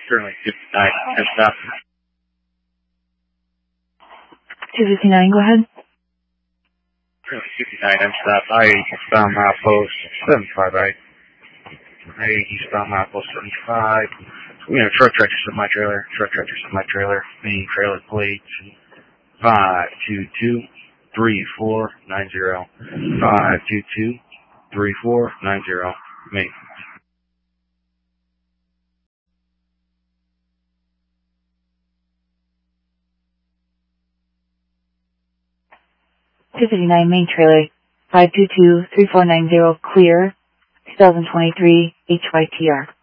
Currently 59, and stop. 259, go ahead. Currently 59, and stop. I-80 eastbound milepost 75, right? I-80 eastbound milepost 75. We have truck tractor semi-trailer, main trailer plate 522-3490. 522-3490, main. .259 main trailer, 522-3490, clear, 2023 HYTR.